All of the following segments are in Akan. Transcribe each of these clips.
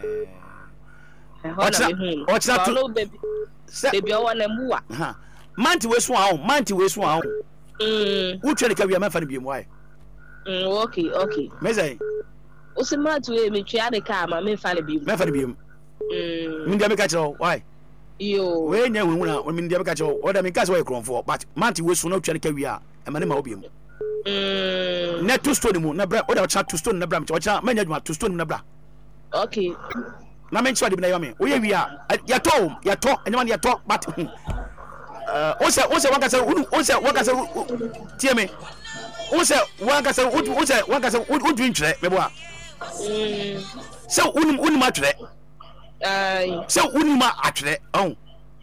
Ochna to baby o na muwa ha manti we so ahụ uche ne ka wi amafa ne bi mu ai okay mezai o se manti we me twa de ka ma me fa ne bi mu mi ndia me ka chiro why yo we nya hu na mi ndia me ka chiro o da me ka so we kronfo but manti we so na twa ne ka wi a e ma ne ma obi mu na two stone mu na bra o da cha two stone na bra me cha manya dwuma two stone na bra okay na men chwa de bi na yame o ye wi a yato anyama yato but o se wakasa tie me o se wakasa udu ntwere me bo a se unum atwere se unum atwere on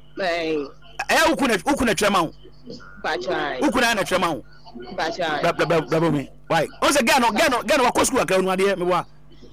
ukuna twere ma ho ukuna na twere ma ho bra me why o se gano wa ko school akra nu ade me bo a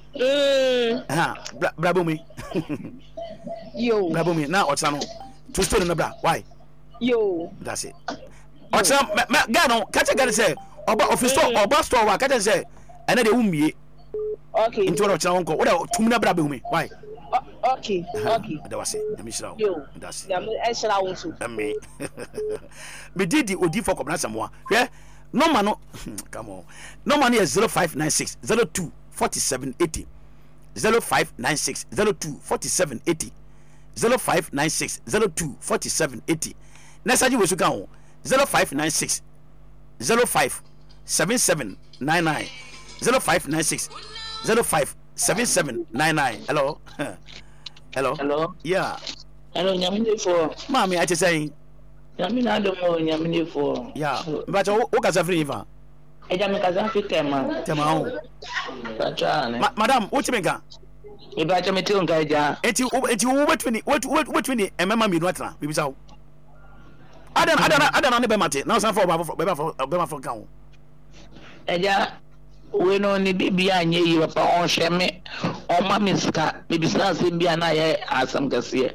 bra me yo bra me na o tsano to stone na bra why yo that's it ocha gano kacha gano say oba office store oba store wa kacha say ena de umie okay into ocha wonko oda tumna bra be humi why okay that was it let me show that's it ya me shira won so me me didi odi for kobna samwa hwe no man no come on no man is 0596 02 4780 0596 02 4780 0596 02 4780 Next we should go 0596 05 7799 0596 05 7799. Hello. Yeah. Hello, Nyamine for. Mommy, I just saying. Nyamina do mo Nyamine for. Yeah. But o ka free va. Eja me kaza fi tema. Tema o. Bachane. Madam, what you make? E ba cha me ti on ka eja. Eti what we ni e mama mi no atra. Bibisa o. Ada na be mate na san for kan eja we no ni bibia anye yi papa on hweme o ma miska bibisa se bia na ye asam kase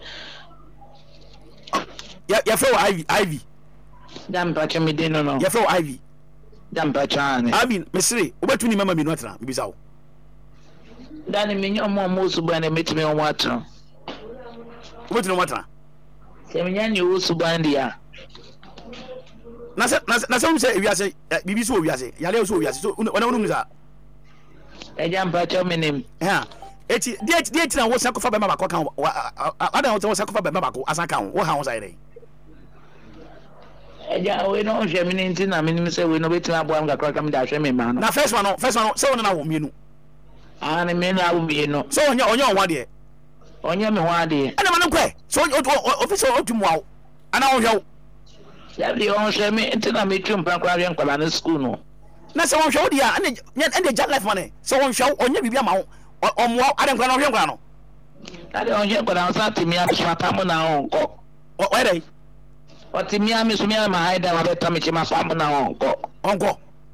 ya fo ivy dam pa chemi de no ya fo ivy dam pa chane amin mesri obetuni mama mi no atra bibisa o dani mi nyomo mo suba na metime o atra obetuni o atra se mi nyani o suba ndia na se say ewiase bibi so ewiase yale so ewiase so ona onum za eja mpa cho menim ha eti die na wo sakofa be ma bako kan ada wo sakofa be ma bako asan kan wo ha wo sai dai eja we no hwe mi nti na menim se we no betina abo am gakra kam da hwe me ma no na first one se wona na wo mienu ani me na wo mienu so onye onwa de onye me ho ade ana man nkwe so official otumu awo ana wo hwe ya bi on hwe me nti na me twum pa kwa hwe nkwala na school no na se won hwe odi a ande jet life money se won hwe onye bibia ma wo omo ade nkwala no hwe nkwala no ade onye nkwala sa timi a papa mo na onko o dai o timi a me so me ma haida wa beta me chima fa mo na onko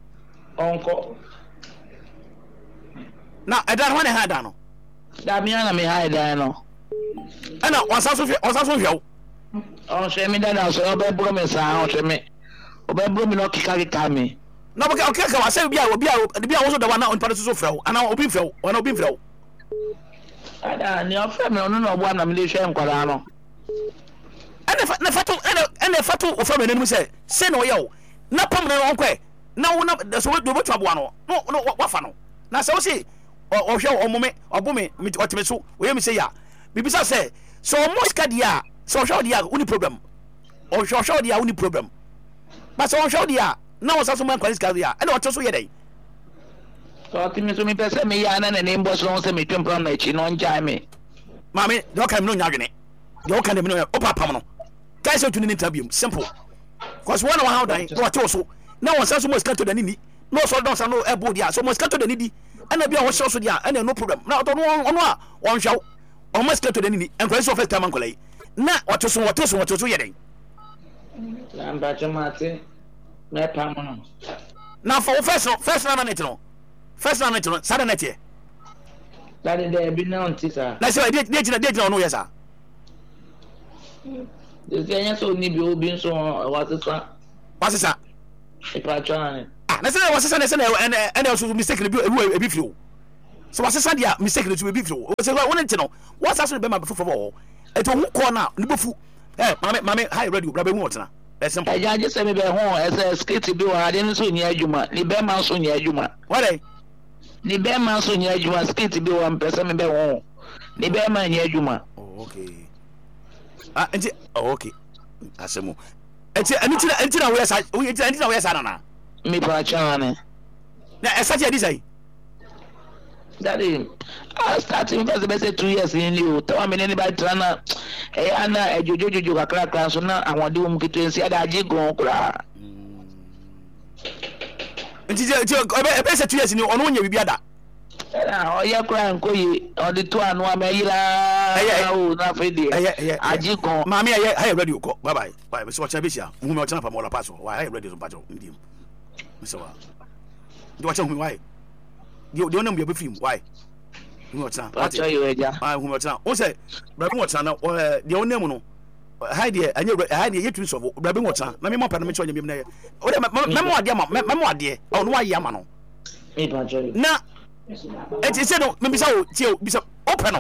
na edan ho ne haida no da mi ana me haida no ana wasaso hwe on hwe me da so obe bro me sa on hwe me obe bro me no kika me na boka okay ka wase bia wo so da wa na on pare so frɛ ana obi frɛ ona obi frɛ ada ni ofre me ono no bo na me le hwe nkwara no ana fatu ofre me nemu se no ye na pam na onkwe na wo na so do botu aboa no wa fa no na se wo se o hwe o mome obome otime so wo ye me se ya bibisa se so moska dia so hwe dia uni problem o hwe dia uni problem but so hwe dia na wo saso man kwalis dia ana o so ye dai so timi so mi pese me ya na ne mbo so se me twem problem na chi no njai me mame do kan me no nyadwene do kan me no o papa no guys so tuni interview simple cause one how dan do ate so na wo saso mo scato da ni no so don sa no ebo dia so mo scato da ni di ana bia wo hye so dia ana no problem na to no ono a won hwe o mo scato da ni en kwalis first time ankolai na wato so ye den lamba chamate me pam no na for first na net no sada net ye that dey be now tisa na say dey no yes ah de anya so ni bi obi so wasisa e pa chane na say wasisa na say na so mistake bi fio so what's a dia mistake to be before say one no what's actually be my before eto hu ko na ne bofu mame high radio bra be hu otena simple I just say me be ho as skate bi wa ade no so nya adwuma ni be ma so nya adwuma what ni be ma so nya adwuma skate bi wa mpesa me be ho ni be ma nya adwuma okay enti okay asemu enti na we sa na me pa chane na esa je disai Daddy, I started for the best 2 years in you. Tell me anybody trana. Hey, Anna, Jojo, crack, so now I want to do to see that you go cry. And I best 2 years in you on one year, be other. Oh, yeah, cry and coy on the 2 and 1 may not fade. I just go, Mammy, I read you. Bye bye. Bye, so much I wish you. Who not up on a pass. Why I read it on Pajo. So, do I tell me why? You don't know me with him. Why? I'll tell you, who much now? What's it? Brabin what's now? The old name, Heidi, and you had the use of Brabin what's now. Let me more permit you. Memoir, dear, on why Yamano. Now, it is said, maybe so, be so open.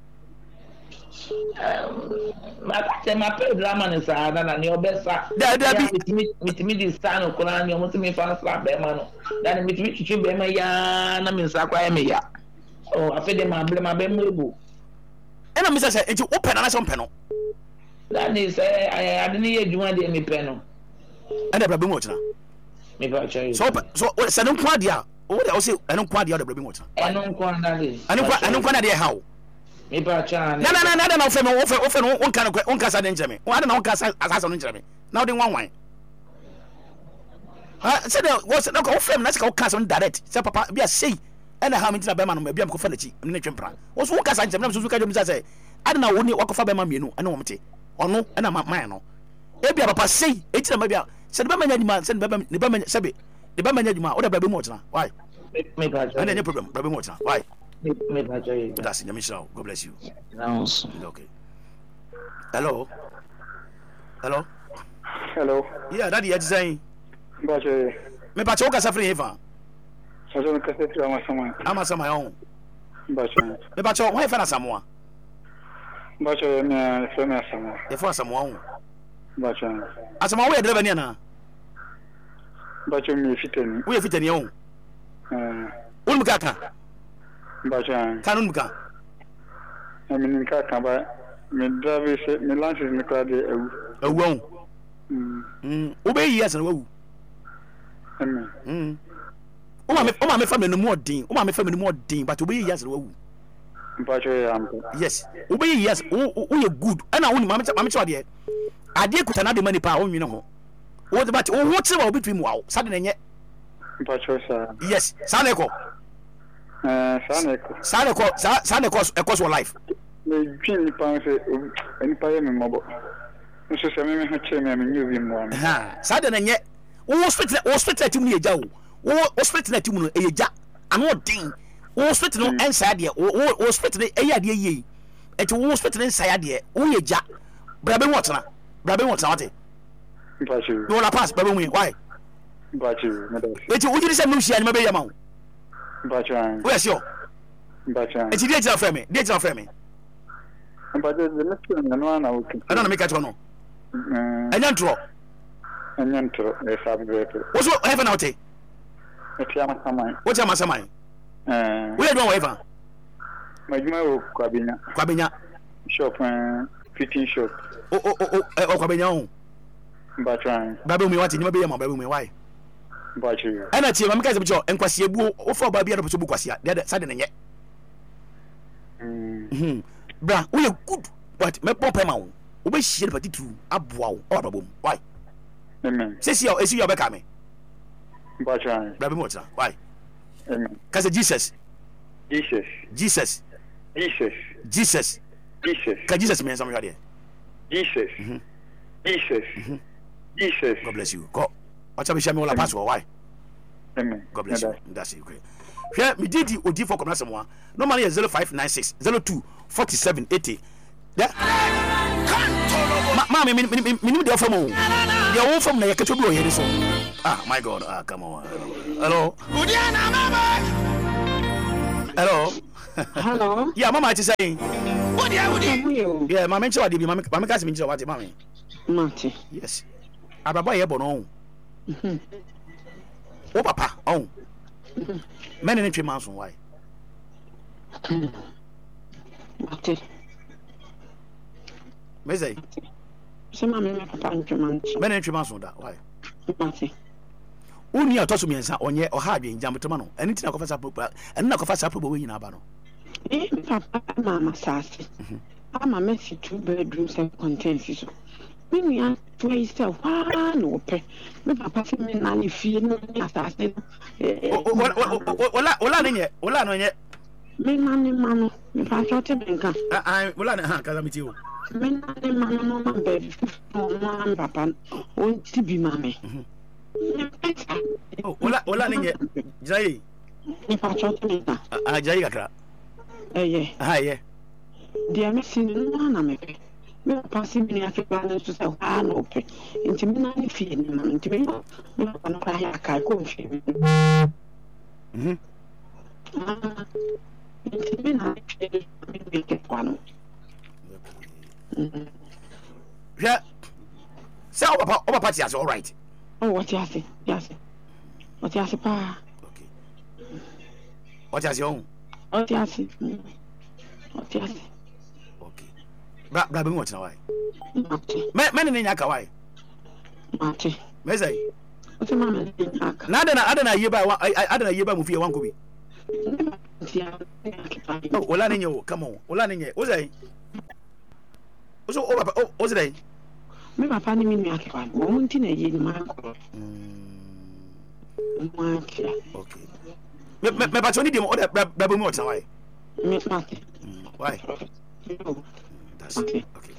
My pay drama is than your best. With me this son of Koran, you must me fast slap Bemano. Then with which you be my yarn, I mean, Saquamia. Oh, I feel my blame my bamboo. And I'm Mrs. It's open and some panel. That is, I didn't hear you want me panel. And the Brabin water. So, what's an unquadia? Oh, I say, I don't quite the other Brabin water. I don't quite how. No, often one kind of one cast danger me. One don't cast as on injury. Now they want wine. I said, what's not go frame? Let's go cast on direct. Say, Papa, be a say, and how many Beman may be a coffee in the chamber. What's one cast? I'm supposed to say, I don't know when you walk off a Beman, you know, I know me. Or no, and I'm mine. Maybe Papa say, it's a maybe. Said Beman, send Beman, the Beman, Sabi, the Beman, or the baby water. Why? And then your problem, baby water. Why? That's in the mission. God bless you. Okay. Hello. Yeah, Daddy, you're saying. Me pacho ka safri eva. Sajo ka safri ama sama yon. Bacho. Me pacho wa fa na Samoa. Bacho me fa na Samoa. E fa Samoa on. Bacho. Asama we driver ni na. Bacho me fitani. We fitani on. Ulmukaka. Bacho. Kanunmuka. Amini kaka ba me driver se me lances me ka de ewu. Obey yes na wu. Oma me family no more din. Oma me family more din, but obey yes na wu. Yes. Obey yes. O you good. And I want mama cho de. Ade kuta na de mani pa o nwene ho. What but o what say between wow. Sade na nye. Yes. Saneko. Saneko equals your life. Me pin pan se eni pa ye me mobo. Nso se me ha che me nyu bi mo. Ha. Sade na nye. O split team ni eja o. O split na team no eja. Ano din. O split no inside there. O split no eya de ye. Eti o split no inside there. O eja. Brabe what na? Brabe what na what? Bachi. No la pass brabe win. Why? Bachi. Eti o jiri se mu hia ni mabe yama o. Bachi. O yes yo. Bachi. Eti dey tell me. Dey tell me. Bachi the next one no na okay. I don't make it no. Enyantro. E sabe que. What's what heaven out here? Eti ama samai. What am I samai? We don't ever. Majuma o Kwabenya. Shop fitting shop. Kwabenya o. Bachi. Babu mi wati ni mabe yama babu mi why? Bachi. Ana tie ma mekaze bicho enkwase ebu o fo ba bia do so bu kwase a de sade ne nye. Bra, we good but me pop ma wo. Wo be hie party true aboa wo o babom. Why? Amen. Sesi o esi yo be ka me. Bachi. Bra be mo tsa. Why? Amen. Cause Jesus. Jesus. Ka Jesus me sam hwade. Jesus. God bless you. Go. Watch out, me all a password. Why? Amen. God bless you. That's it. Great. Here, me did odi for come someone. Normally is 0596 02 47 80. Yeah. Mama, me the from you. The old from the Yakatubu here so. Ah, my God. Ah, come on. Hello. Hello. Hello. Yeah, mama ti saying. What you? Yeah, mama nche wadi bi mama kasi nche wadi mama. Mate. Yes. Ababa ye bono. O papa, oh. Men in 3 months why? Mate. Me say. Se mama me papa in 3 months. Men in 3 months why? Mate. Uni atoso miensa onye oha adwen jamtoma no eni tina kofa sapo eni na kofa sapo bo nyina ba no papa mama sase ama mesi 2 bedrooms and contents so me ya twice wa no pe me papa se me na ni fie no ni asase ola no nye me na ni mano me pa chote benka ola na ha kaza miti o me na ni mano no ma be no papa on ti bi mame Ola ninye Jai ni pa chote benka Jai kakra ye dia me sin no na me pe me pasi bi ni afeba na so se wa no pe nti me na ni fie ni ma nti me no pa ya ka ko fie nti me na fie me ke kwano yeah say papa ti all right. Oh, what you say? Yes. What you say, pa? Okay. What you say on? What you say? What you say? Okay. Bra be what na why? Mate. Me ni nyaka why? Mate. Me say. What you mama ni nyaka? Na adana yeba mu fie wan ko bi. Oh, ola ni nyo, come on. Ola ni nye. O say. O papa, o say. Me papa ni mi nyaka kwa. Wo munti na ye ni ma ko. Okay. Me patoni dem order bra mu what na why? Me mate. Why? No. That's okay.